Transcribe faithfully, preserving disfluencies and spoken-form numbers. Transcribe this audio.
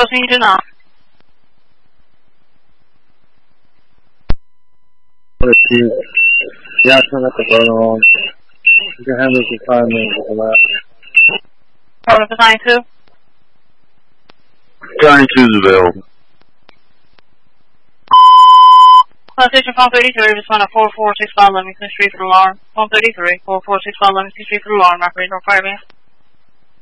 What can you do now? Let's see. Yeah, turn up the burner on. You can handle the five minutes for that. What is the nine two? nine two is available. Station phone thirty-three, respond to four four six one Livingston Street for alarm. Phone thirty-three, four four six one Livingston Street for alarm, operator fire base.